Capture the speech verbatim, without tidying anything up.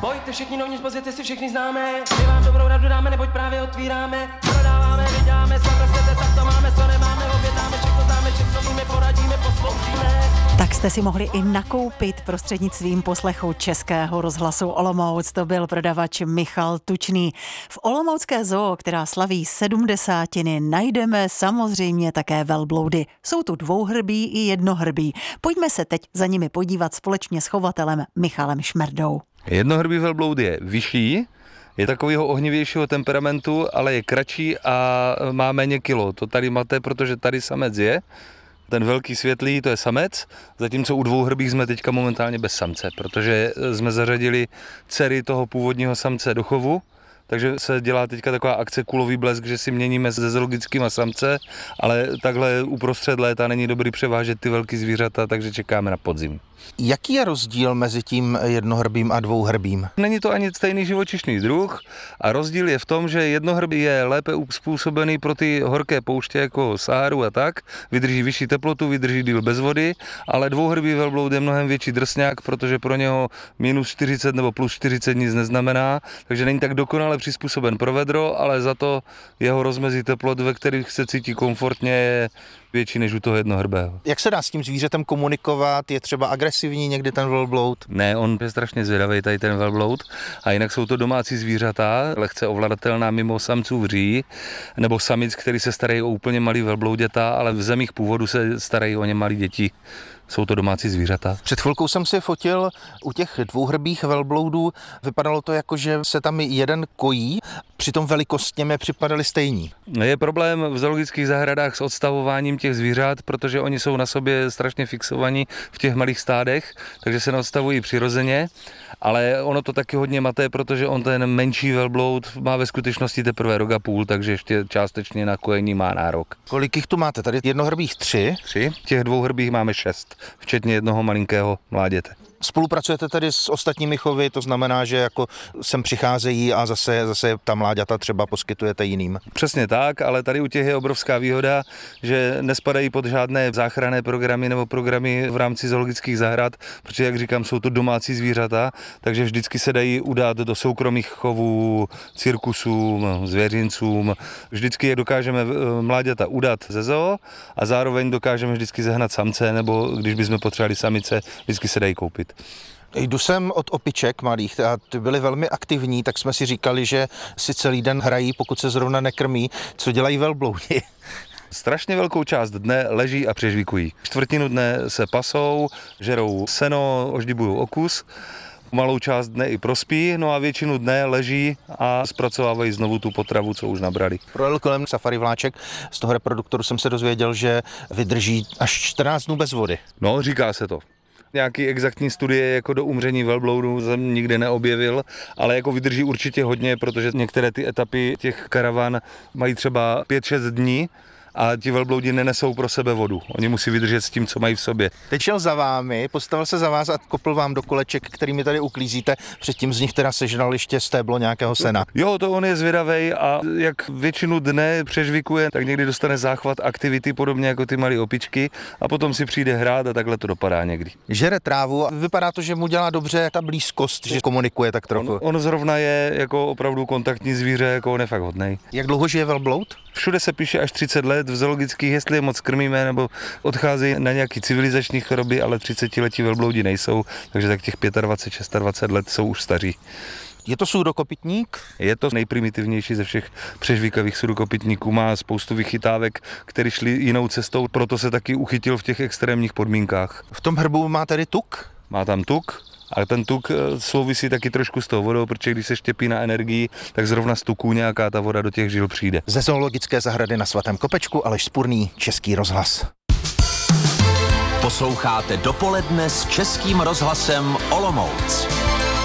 Pojďte všichni novní, pozvěte si všichni známe. My vám dobrou radu dáme, neboť právě otvíráme. Prodáváme, vyděláme, co chcete, tak to máme, co nemáme, objednáme, všechno známe, všechno víme, poradíme, posloužíme. Tak jste si mohli i nakoupit prostřednictvím poslechu Českého rozhlasu Olomouc. To byl prodavač Michal Tučný. V olomoucké zoo, která slaví sedmdesátiny, najdeme samozřejmě také velbloudy. Jsou tu dvouhrbí i jednohrbí. Pojďme se teď za nimi podívat společně s chovatelem Michalem Šmerdou. Jednohrbý velbloud je vyšší, je takového ohnivějšího temperamentu, ale je kratší a má méně kilo. To tady máte, protože tady samec je. Ten velký světlý, to je samec, zatímco u dvouhrbých jsme teďka momentálně bez samce, protože jsme zařadili dcery toho původního samce do chovu, takže se dělá teďka taková akce kulový blesk, že si měníme se zoologickýma samce, ale takhle uprostřed léta není dobrý převážet ty velký zvířata, takže čekáme na podzim. Jaký je rozdíl mezi tím jednohrbým a dvouhrbým? Není to ani stejný živočišný druh a rozdíl je v tom, že jednohrbý je lépe uspůsobený pro ty horké pouště jako Saharu a tak, vydrží vyšší teplotu, vydrží díl bez vody, ale dvouhrbý velbloud je mnohem větší drsňák, protože pro něho minus čtyřicet nebo plus čtyřicet nic neznamená, takže není tak dokonale přizpůsoben pro vedro, ale za to jeho rozmezí teplot, ve kterých se cítí komfortně, je větší než u toho jednohrbého. Jak se dá s tím zvířetem komunikovat? Je třeba agresivní někdy ten velbloud? Ne, on je strašně zvědavý, tady ten velbloud. A jinak jsou to domácí zvířata, lehce ovladatelná mimo samců vří, nebo samic, který se starají o úplně malý velblouděta, ale v zemích původu se starají o ně malí děti. Jsou to domácí zvířata. Před chvilkou jsem si fotil u těch dvouhrbých velbloudů. Vypadalo to jako, že se tam jeden kojí, přitom velikostně mi připadali stejní. Je problém v zoologických zahradách s odstavováním těch zvířat, protože oni jsou na sobě strašně fixovaní v těch malých stádech, takže se neodstavují přirozeně, ale ono to taky hodně maté, protože on ten menší velbloud má ve skutečnosti teprve rok a půl, takže ještě částečně na kojení má nárok. Kolik jich tu máte? Tady jednohrbých tři? Tři. Těch dvouhrbých máme šest, včetně jednoho malinkého mláděte. Spolupracujete tedy s ostatními chovy, to znamená, že jako sem přicházejí a zase, zase ta mláďata třeba poskytujete jiným? Přesně tak, ale tady u těch je obrovská výhoda, že nespadají pod žádné záchranné programy nebo programy v rámci zoologických zahrad, protože, jak říkám, jsou to domácí zvířata, takže vždycky se dají udát do soukromých chovů, cirkusům, zvěřincům. Vždycky je dokážeme mláďata udat ze zoo a zároveň dokážeme vždycky zehnat samce, nebo když bychom potřebovali samice, vždycky se dají koupit. Jdu sem od opiček malých a ty byly velmi aktivní, tak jsme si říkali, že si celý den hrají, pokud se zrovna nekrmí. Co dělají velbloudi? Strašně velkou část dne leží a přežvíkují. Čtvrtinu dne se pasou, žerou seno, oždibují okus. Malou část dne i prospí, no a většinu dne leží a zpracovávají znovu tu potravu, co už nabrali. Projel kolem safari vláček, z toho reproduktoru jsem se dozvěděl, že vydrží až čtrnáct dnů bez vody. No, říká se to. Nějaký exaktní studie jako do umření velbloudů jsem nikdy neobjevil, ale jako vydrží určitě hodně, protože některé ty etapy těch karavan mají třeba pět šest dní a ti velbloudi nenesou pro sebe vodu. Oni musí vydržet s tím, co mají v sobě. Teď šel za vámi, postavil se za vás a kopl vám do koleček, kterými tady uklízíte. Předtím z nich teda sežral ještě stéblo nějakého sena. Jo, to on je zvědavej a jak většinu dne přežvikuje, tak někdy dostane záchvat aktivity, podobně jako ty malé opičky, a potom si přijde hrát a takhle to dopadá někdy. Žere trávu a vypadá to, že mu dělá dobře ta blízkost, že komunikuje tak trochu. On, on zrovna je jako opravdu kontaktní zvíře, jako on je fakt hodnej. Jak dlouho žije velbloud? Všude se píše až třicet let, v zoologických, jestli je moc krmíme, nebo odcházejí na nějaký civilizační choroby, ale třicetiletí velbloudi nejsou, takže tak těch dvacet pět, dvacet šest let jsou už staří. Je to sudokopytník? Je to nejprimitivnější ze všech přežvíkavých sudokopytníků, má spoustu vychytávek, které šly jinou cestou, proto se taky uchytil v těch extrémních podmínkách. V tom hrbu má tedy tuk? Má tam tuk. A ten tuk souvisí taky trošku s tou vodou, protože když se štěpí na energii, tak zrovna z tuku nějaká ta voda do těch žil přijde. Ze zoologické zahrady na Svatém Kopečku Aleš Spurný, Český rozhlas. Posloucháte Dopoledne s Českým rozhlasem Olomouc.